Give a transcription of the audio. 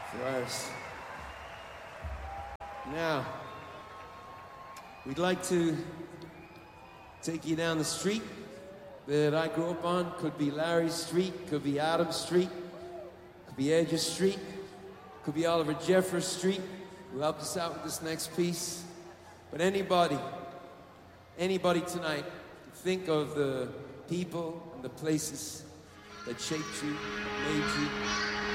for us. Now, we'd like to take you down the street that I grew up on. Could be Larry Street, could be Adam Street, could be Edges Street, could be Oliver Jeffers Street, who helped us out with this next piece. But anybody tonight, think of the people and the places that shaped you, made you,